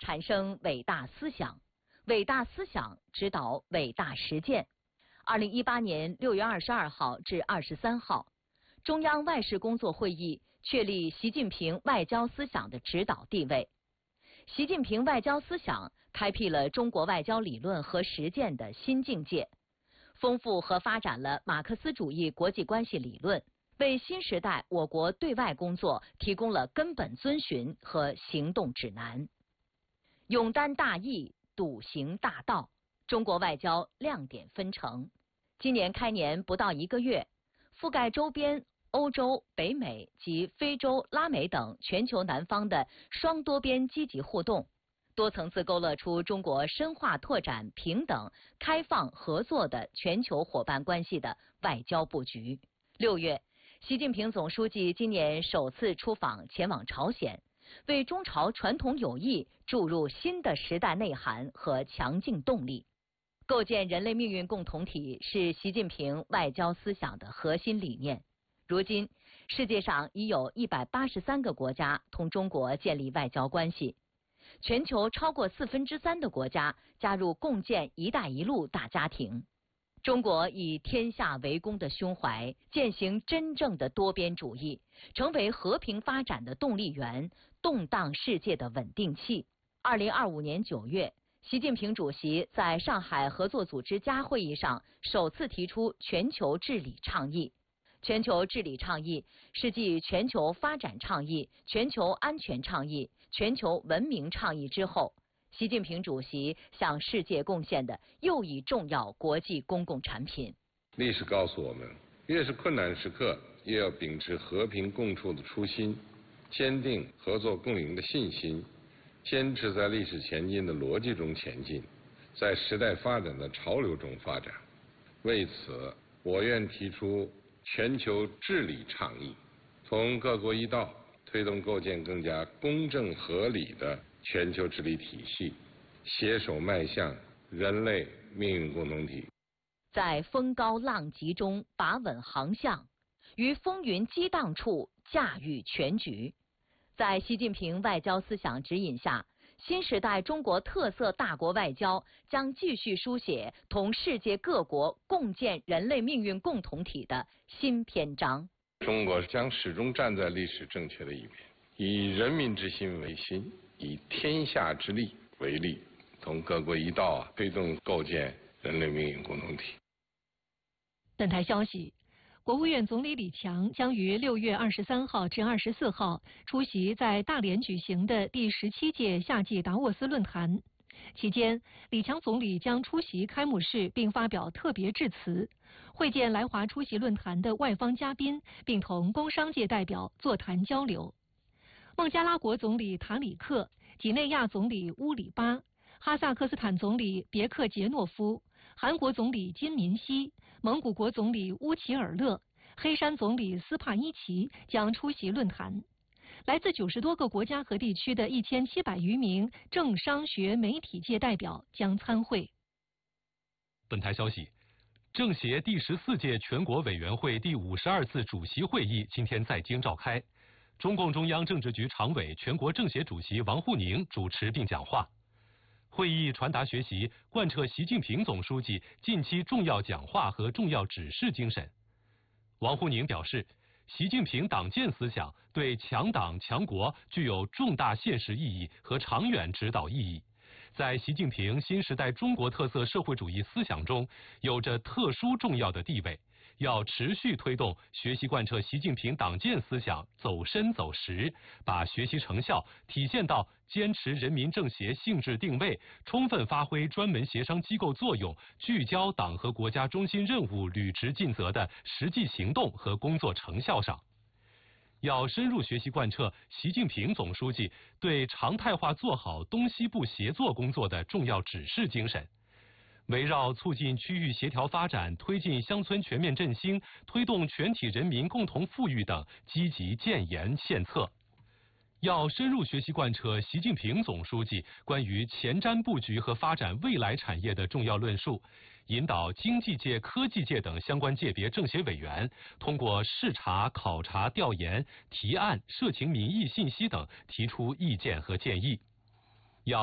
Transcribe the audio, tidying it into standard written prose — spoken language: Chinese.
产生伟大思想，伟大思想指导伟大实践。2018年6月22号至23号，中央外事工作会议确立习近平外交思想的指导地位。习近平外交思想开辟了中国外交理论和实践的新境界，丰富和发展了马克思主义国际关系理论，为新时代我国对外工作提供了根本遵循和行动指南。勇担大义，笃行大道，中国外交亮点纷呈。今年开年不到1个月，覆盖周边欧洲、北美及非洲、拉美等全球南方的双多边积极互动，多层次勾勒出中国深化拓展平等、开放、合作的全球伙伴关系的外交布局。6月，习近平总书记今年首次出访前往朝鲜，为中朝传统友谊注入新的时代内涵和强劲动力。构建人类命运共同体是习近平外交思想的核心理念。如今，世界上已有183个国家同中国建立外交关系，全球超过3/4的国家加入共建“一带一路”大家庭。中国以天下为公的胸怀，践行真正的多边主义，成为和平发展的动力源，动荡世界的稳定器。2025年9月，习近平主席在上海合作组织家会议上首次提出全球治理倡议。全球治理倡议是继全球发展倡议、全球安全倡议、全球文明倡议之后，习近平主席向世界贡献的又一重要国际公共产品。 历史告诉我们，越是困难时刻，越要秉持和平共处的初心，坚定合作共赢的信心，坚持在历史前进的逻辑中前进，在时代发展的潮流中发展。为此，我愿提出全球治理倡议，从各国一道推动构建更加公正合理的全球治理体系，携手迈向人类命运共同体。 在风高浪急中把稳航向，于风云激荡处驾驭全局。在习近平外交思想指引下，新时代中国特色大国外交将继续书写同世界各国共建人类命运共同体的新篇章。 中国将始终站在历史正确的一边，以人民之心为心，以天下之力为力，同各国一道推动构建人类命运共同体。 本台消息，国务院总理李强将于6月23号至24号出席在大连举行的第17届夏季达沃斯论坛。期间，李强总理将出席开幕式并发表特别致辞，会见来华出席论坛的外方嘉宾，并同工商界代表座谈交流。孟加拉国总理塔里克、几内亚总理乌里巴、哈萨克斯坦总理别克杰诺夫、韩国总理金民希、蒙古国总理乌齐尔勒、黑山总理斯帕伊奇将出席论坛。来自90多个国家和地区的1700余名政商学媒体界代表将参会。 本台消息，政协第14届全国委员会第52次主席会议今天在京召开，中共中央政治局常委、全国政协主席王沪宁主持并讲话。会议传达学习贯彻习近平总书记近期重要讲话和重要指示精神。王沪宁表示，习近平党建思想对强党强国具有重大现实意义和长远指导意义，在习近平新时代中国特色社会主义思想中有着特殊重要的地位，要持续推动学习贯彻习近平党建思想走深走实，把学习成效体现到坚持人民政协性质定位，充分发挥专门协商机构作用，聚焦党和国家中心任务履职尽责的实际行动和工作成效上。要深入学习贯彻习近平总书记对常态化做好东西部协作工作的重要指示精神，围绕促进区域协调发展、推进乡村全面振兴、推动全体人民共同富裕等积极建言献策。要深入学习贯彻习近平总书记关于前瞻布局和发展未来产业的重要论述，引导经济界、科技界等相关界别政协委员通过视察、考察、调研、提案、社情民意信息等提出意见和建议。